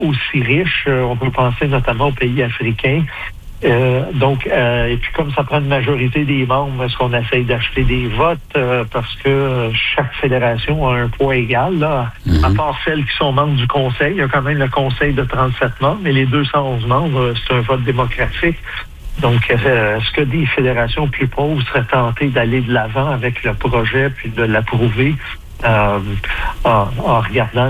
aussi riches. On peut penser notamment aux pays africains. Et puis comme ça prend une majorité des membres, est-ce qu'on essaye d'acheter des votes parce que chaque fédération a un poids égal, là, à part celles qui sont membres du conseil. Il y a quand même le conseil de 37 membres, mais les 211 membres, c'est un vote démocratique. Donc, est-ce que des fédérations plus pauvres seraient tentées d'aller de l'avant avec le projet puis de l'approuver en regardant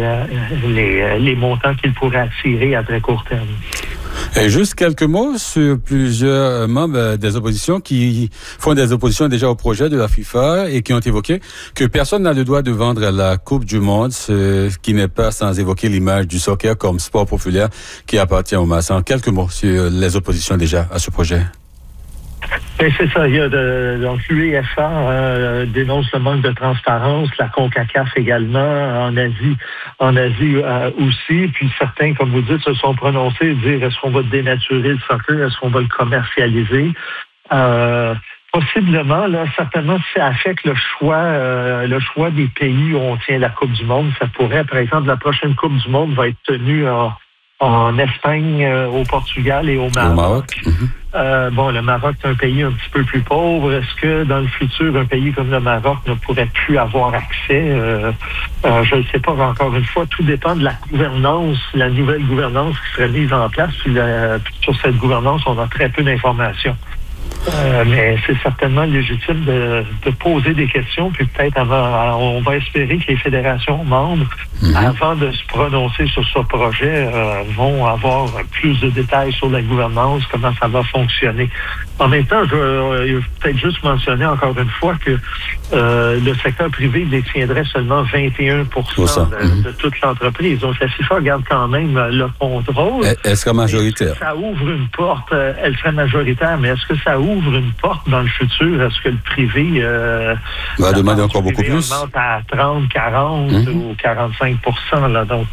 les montants qu'ils pourraient attirer à très court terme? Et juste quelques mots sur plusieurs membres des oppositions qui font des oppositions déjà au projet de la FIFA et qui ont évoqué que personne n'a le droit de vendre la Coupe du Monde, ce qui n'est pas sans évoquer l'image du soccer comme sport populaire qui appartient aux masses. En quelques mots sur les oppositions déjà à ce projet. Ben c'est ça. Donc l'UEFA dénonce le manque de transparence, la CONCACAF également, en Asie aussi. Puis certains, comme vous dites, se sont prononcés, dire est-ce qu'on va dénaturer le soccer, est-ce qu'on va le commercialiser. Possiblement, là, certainement, ça affecte le choix des pays où on tient la Coupe du Monde. Ça pourrait, par exemple, la prochaine Coupe du Monde va être tenue en Espagne, au Portugal et au Maroc. Le Maroc, c'est un pays un petit peu plus pauvre. Est-ce que dans le futur, un pays comme le Maroc ne pourrait plus avoir accès? Je ne sais pas encore une fois. Tout dépend de la gouvernance, la nouvelle gouvernance qui serait mise en place. Puis sur cette gouvernance, on a très peu d'informations. Mais c'est certainement légitime de poser des questions, puis peut-être on va espérer que les fédérations membres, avant de se prononcer sur ce projet, vont avoir plus de détails sur la gouvernance, comment ça va fonctionner. En même temps, je veux peut-être juste mentionner encore une fois que le secteur privé détiendrait seulement 21% de toute l'entreprise. Donc la FIFA garde quand même le contrôle. Elle sera majoritaire. Ça ouvre une porte, elle serait majoritaire, mais est-ce que ça ouvre une porte dans le futur? Est-ce que le privé va demander encore beaucoup plus? Augmente à 30, 40 ou 45%. Là. Donc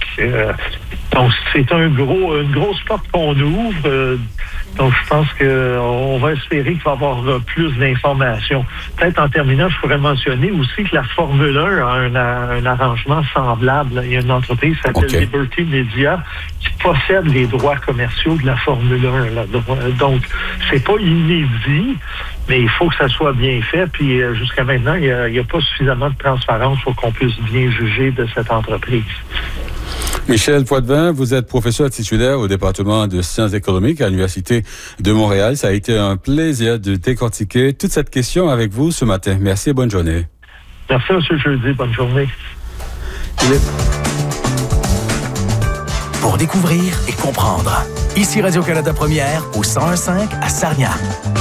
c'est une grosse porte qu'on ouvre. Donc, je pense qu'on va espérer qu'il va y avoir plus d'informations. Peut-être en terminant, je pourrais mentionner aussi que la Formule 1 a un arrangement semblable. Il y a une entreprise qui s'appelle Liberty Media qui possède les droits commerciaux de la Formule 1. Là. Donc, c'est pas inédit, mais il faut que ça soit bien fait. Puis, jusqu'à maintenant, il n'y a pas suffisamment de transparence pour qu'on puisse bien juger de cette entreprise. Michel Poitvin, vous êtes professeur titulaire au département de sciences économiques à l'Université de Montréal. Ça a été un plaisir de décortiquer toute cette question avec vous ce matin. Merci et bonne journée. Merci, M. Jeudi. Bonne journée. Pour découvrir et comprendre. Ici Radio-Canada Première au 101.5 à Sarnia.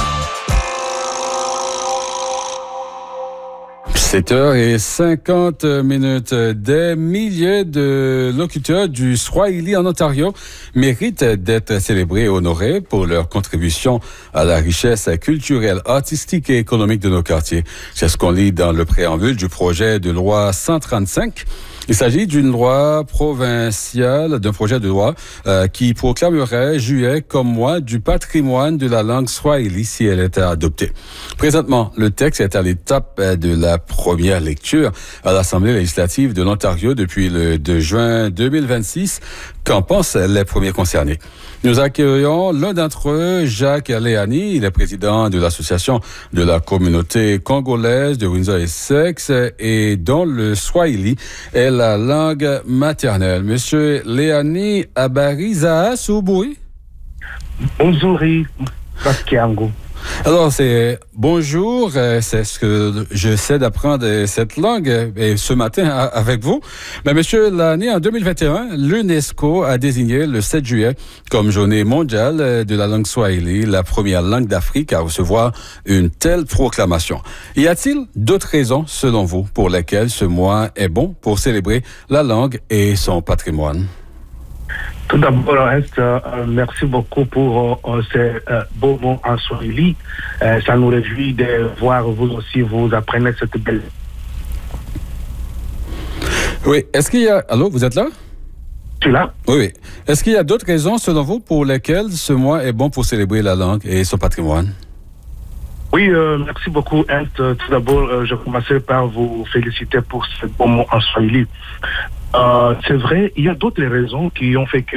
7h50. Des milliers de locuteurs du Swahili en Ontario méritent d'être célébrés et honorés pour leur contribution à la richesse culturelle, artistique et économique de nos quartiers. C'est ce qu'on lit dans le préambule du projet de loi 135. Il s'agit d'une loi provinciale, d'un projet de loi qui proclamerait juillet comme mois du patrimoine de la langue swahili si elle était adoptée. Présentement, le texte est à l'étape de la première lecture à l'Assemblée législative de l'Ontario depuis le 2 juin 2026. Qu'en pensent les premiers concernés? Nous accueillons l'un d'entre eux, Jacques Léani. Il est président de l'Association de la communauté congolaise de Windsor-Essex et dont le swahili est la langue maternelle. Monsieur Léani, habari za asubuhi? Bonjour, Bakiango. Alors, c'est bonjour, c'est ce que j'essaie d'apprendre cette langue et ce matin avec vous. Mais monsieur Léani, en 2021, l'UNESCO a désigné le 7 juillet comme journée mondiale de la langue swahili, la première langue d'Afrique à recevoir une telle proclamation. Y a-t-il d'autres raisons, selon vous, pour lesquelles ce mois est bon pour célébrer la langue et son patrimoine? Tout d'abord, merci beaucoup pour ces beaux mots en swahili. Ça nous réjouit de voir vous aussi, vous apprenez cette belle... Oui, est-ce qu'il y a... Allô, vous êtes là? Tu es là? Oui. Est-ce qu'il y a d'autres raisons, selon vous, pour lesquelles ce mois est bon pour célébrer la langue et son patrimoine? Oui, merci beaucoup, Ent. Tout d'abord, je commencerai par vous féliciter pour ce bon mot en Swahili. C'est vrai, il y a d'autres raisons qui ont fait que